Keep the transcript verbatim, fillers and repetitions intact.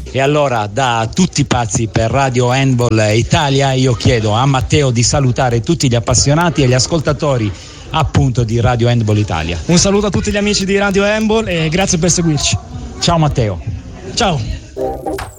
E allora, da tutti pazzi per Radio Handball Italia, io chiedo a Matteo di salutare tutti gli appassionati e gli ascoltatori appunto di Radio Handball Italia. Un saluto a tutti gli amici di Radio Handball e grazie per seguirci. Ciao Matteo. Ciao.